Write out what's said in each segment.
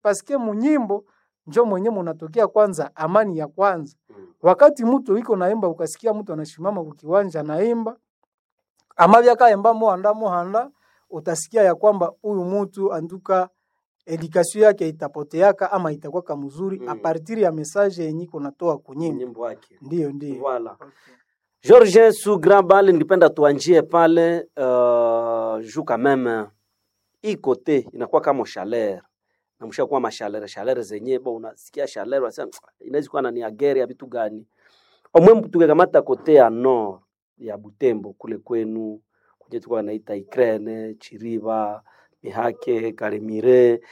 paske munyimbo njo mwenye munatokea kwanza amani ya kwanza. Wakati mtu iko naimba ukasikia mtu anashimama kwa kiwanja naimba amabya kaemba muhanda utasikia ya kwamba huyu mtu anduka education yake itapoteaka ama itakuwa kama mzuri a partir ya message yenye kunatoa kunyimbo wake. Ndio. Voilà. Okay. Georges su Grand Bal ningependa tuanjie pale juu quand même hii kote inakuwa kama chaleur. Na mshakuwa machaleur zenye bo unasikia chaleur unasema inaweza kuwa ni agere ya vitu gani? Omwe tukekamata kote ya nord ya Butembo kule kwenu kuje tukwa naita Ukraine, Chiriba, Mihake, Karimire,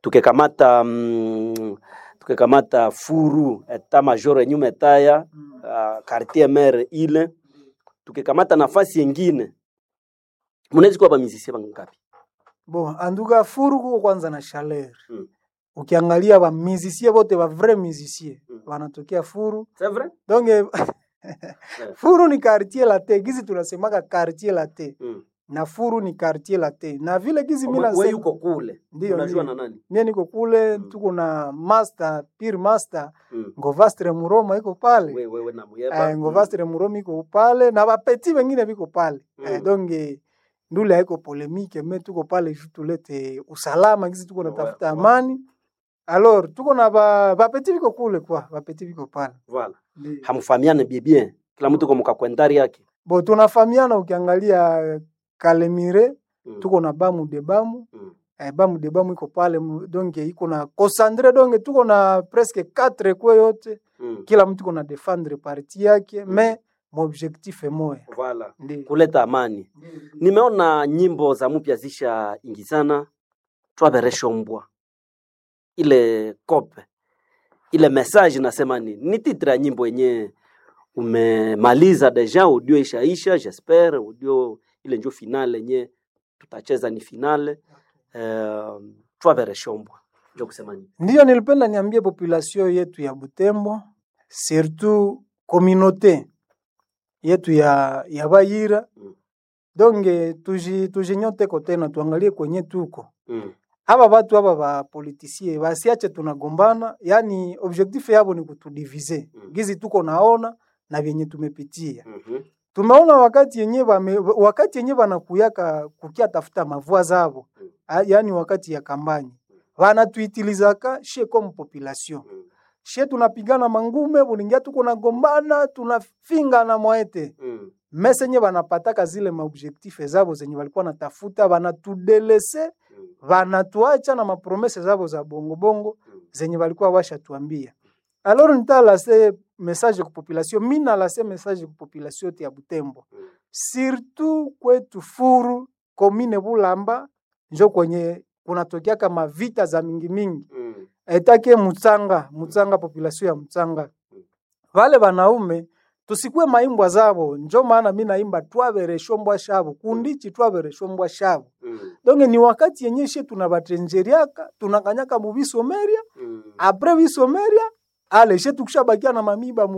tukekamata Furu eta major nyume taya quartier maire ile tukekamata nafasi nyingine. Mnaweza kuwa ba musicien bangapi? Bon, anduka Furu kuko kwanza na chaleur. Ukiangalia ba musicien bote ba vrai musicien wanatokea Furu. C'est vrai? Donc Furu ni quartier latte, gizi tunasemaka quartier latte. Na Furu ni quartier latte. Na vile gizi mimi nasema wewe uko kule. Unajua na nani? Mimi niko kule, tuko na master, peer master, Ngovastre Muroma iko pale. Wewe na Muyeba. Ngovastre Muroma iko pale na ba petit wengine biko pale. Donc ndule haiko polemique, mais tuko pale tulete usalama gizi tuko natafuta amani. Alors tuko na ba petit biko kule kwa, ba petit biko pale. Voilà. Hamfahamiane bien. Kila mtu kwa kwendari yake. Bo tunafahamiana ukiangalia Kalemire, tuko na Bamu de Bamu. Bamu de Bamu iko pale donc iko na Kosandre donc tuko na presque 4 kwa yote. Kila mtu kuna défendre parti yake mais mon objectif est moya. Voilà. Kuleta amani. Nimeona nyimbo za mpya zisha ingizana twabereshombwa. Ile kope. Ile message nasema ni titre ya nyimbo yenyewe umemaliza deja, audio ishaisha, j'espère audio ile ndio finale yenyewe tutacheza ni finale. Twabereshombwa. Ndio kusema nini? Ndio nilipenda niambie population yetu ya Butembo, surtout communauté yetu ya Bayira. Donc tujinyote kote na tuangalie kwenye tuko. Haba watu haba ba politiciens basiache tunagombana, yani objectif yabo ni kutudiviser. Gizi tuko naona na vyenye tumepitia. Tumeona wakati yenye wanakuyaka kukia tafuta mavua zao. Yani wakati ya kampani. Wanatuitilizaka chez comme population. Chez tunapigana mangume, bulingia tuko nagombana, tunafinga na moete. Mesenye wanapataka zile maobjectif zabo zenye walikuwa natafuta, wanatudelese, wanatuacha na mapromese zabo za bongo zenye walikuwa washa tuambia. Alors nitala se message ku population, mina la se message ku population ya Butembo. Surtout kwetu Furu, commune Bulamba, njo kwenye kunatokea kama vita za mingi. Etake Mutsanga population ya Mutsanga. Wale wanaume tusikue maimbwa zabo, njo maana mimi naimba twabereshombwa shabo, kundichi twabereshombwa shabo. Donc ni wakati yenyeshe tunabatrenjeriaka, tunakanyaka mu bisomeria, après bisomeria, ale she tukishabakia na mamiba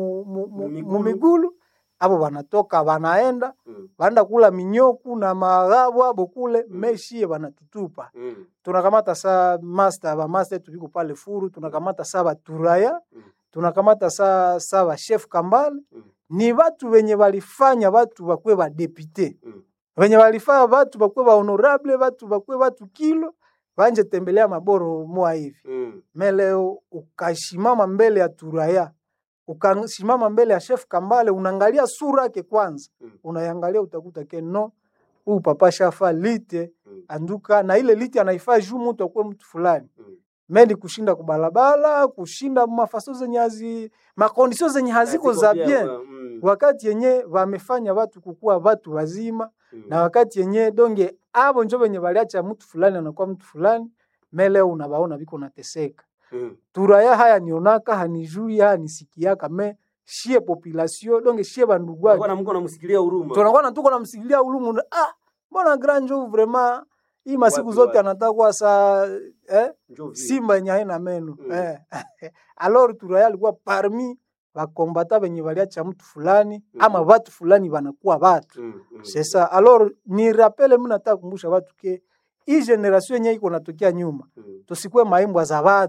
mu migulu, abo wanatoka wanaenda, wanaenda kula minyoku na magabo abo kule, meshie wanatutupa. Tunakamata saa master tuliko pale Furu, tunakamata saa Turaya, tunakamata saa chef Kambale. Ni watu wenye walifanya watu wakwe wa député. Wenye walifanya watu wakwe wa honorable, watu wakwe watu kilo, wanje tembelea maboro moa hivi. Meleo ukashimama mbele ya Turaya, ukasimama mbele ya chef Kambale, unaangalia sura yake kwanza. Unaangalia utakuta ke no, huyu papa shafa lite, anduka na ile lite anaifaa juu mtu akwe mtu fulani. Meli kushinda kubalabala, kushinda mafaso zenye makondisio zenye haziko za bien. Wakati yenye wamefanya watu kukua watu wazima, na wakati yenye donge abo njo wenye waliacha mtu fulani anakuwa mtu fulani, mele unabaona biko nateseka. Turaya haya nionaka, hanijui, hanisikiaka, me shie population, donge shie bandugu wake. Tunakuwa na mko namsikilia huruma. Tunakuwa na tuko namsikilia huruma. Mbona Granjo vraiment hii masiku zote anataka kwa simba yenye haina meno. Alors Turaya alikuwa parmi wakombata wenye waliacha mtu fulani ama watu fulani wanakuwa watu. Sasa alors ni rappel mimi nataka kukumbusha watu ke hii generation yenye iko natukia nyuma, tusikuwe maimbwa za watu.